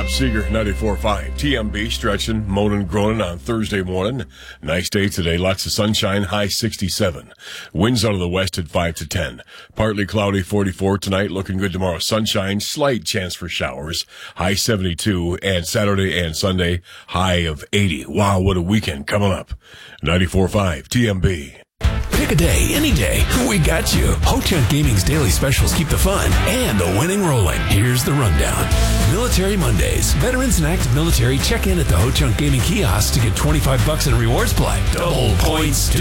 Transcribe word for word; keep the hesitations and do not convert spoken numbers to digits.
Bob Seger, ninety-four point five. T M B stretching, moaning, groaning on Thursday morning. Nice day today. Lots of sunshine, high sixty-seven. Winds out of the west at five to ten. Partly cloudy, forty-four tonight. Looking good tomorrow. Sunshine, slight chance for showers. High seventy-two. And Saturday and Sunday, high of eighty. Wow, what a weekend coming up. ninety-four point five T M B. Pick a day, any day. We got you. Ho-Chunk Gaming's daily specials keep the fun and the winning rolling. Here's the rundown. Military Mondays. Veterans and active military check in at the Ho-Chunk Gaming kiosk to get twenty-five bucks in rewards play. Double points.